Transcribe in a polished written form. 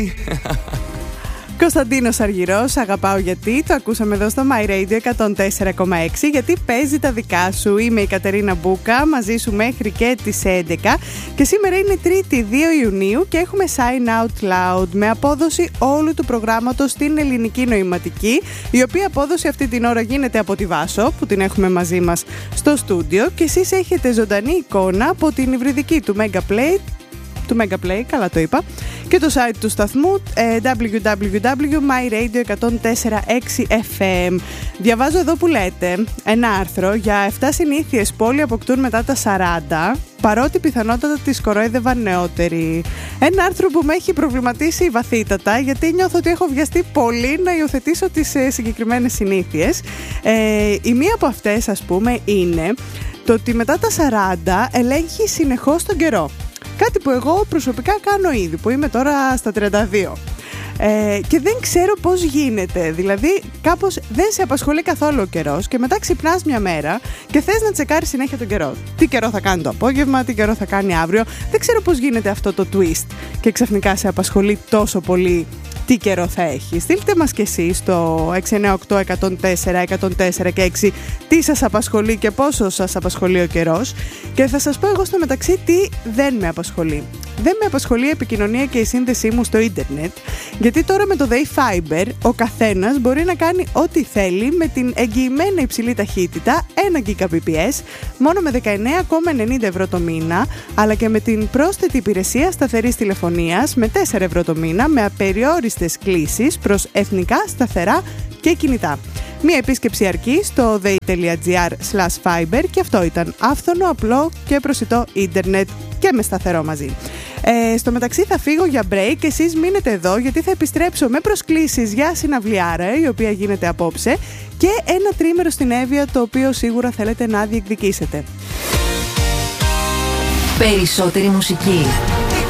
γιατί. Κωνσταντίνος Αργυρός, αγαπάω γιατί. Το ακούσαμε εδώ στο My Radio 104,6, γιατί παίζει τα δικά σου. Είμαι η Κατερίνα Μπούκα, μαζί σου μέχρι και τις 11. Και σήμερα είναι Τρίτη 2 Ιουνίου και έχουμε Sign Out Loud με απόδοση όλου του προγράμματος στην ελληνική νοηματική, η οποία απόδοση αυτή την ώρα γίνεται από τη Βάσο, που την έχουμε μαζί μας στο στούντιο, και εσείς έχετε ζωντανή εικόνα από την υβριδική του Megaplay, καλά το είπα, και το site του σταθμού www.myradio1046fm. Διαβάζω εδώ που λέτε ένα άρθρο για 7 συνήθειες που όλοι αποκτούν μετά τα 40, παρότι πιθανότατα τις κορόιδευαν νεότεροι. Ένα άρθρο που με έχει προβληματίσει βαθύτατα, γιατί νιώθω ότι έχω βιαστεί πολύ να υιοθετήσω τις συγκεκριμένες συνήθειες. Η μία από αυτές, ας πούμε, είναι το ότι μετά τα 40 ελέγχει συνεχώς τον καιρό. Κάτι που εγώ προσωπικά κάνω ήδη, που είμαι τώρα στα 32. Και δεν ξέρω πώς γίνεται. Δηλαδή, κάπως δεν σε απασχολεί καθόλου ο καιρός και μετά ξυπνάς μια μέρα και θες να τσεκάρεις συνέχεια τον καιρό. Τι καιρό θα κάνει το απόγευμα, τι καιρό θα κάνει αύριο. Δεν ξέρω πώς γίνεται αυτό το twist και ξαφνικά σε απασχολεί τόσο πολύ τι καιρό θα έχει. Στείλτε μας και εσείς στο 698-104-104 και 6 τι σας απασχολεί και πόσο σας απασχολεί ο καιρός, και θα σας πω εγώ στο μεταξύ τι δεν με απασχολεί. Δεν με απασχολεί η επικοινωνία και η σύνδεσή μου στο ίντερνετ, γιατί τώρα με το Day Fiber ο καθένας μπορεί να κάνει ό,τι θέλει με την εγγυημένα υψηλή ταχύτητα 1 Gbps μόνο με 19,90 ευρώ το μήνα, αλλά και με την πρόσθετη υπηρεσία σταθερής τηλεφωνίας με 4 ευρώ το μήνα με απεριόριστες κλήσεις προς εθνικά, σταθερά και κινητά. Μία επίσκεψη αρκεί στο day.gr/fiber και αυτό ήταν άφθονο, απλό και προσιτό ίντερνετ και με σταθερό μαζί. Στο μεταξύ θα φύγω για break και εσείς μείνετε εδώ, γιατί θα επιστρέψω με προσκλήσεις για συναυλιάρα η οποία γίνεται απόψε και ένα τρίμερο στην Εύβοια, το οποίο σίγουρα θέλετε να διεκδικήσετε. Περισσότερη μουσική,